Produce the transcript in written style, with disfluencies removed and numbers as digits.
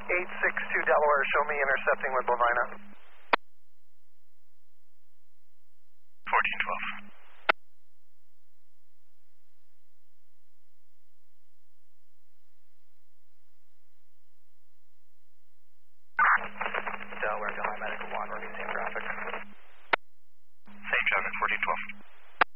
862 Delaware, show me intercepting with Lavina. 1412. Delaware, Delaware Medical 1, we're getting same traffic. Same traffic, 1412.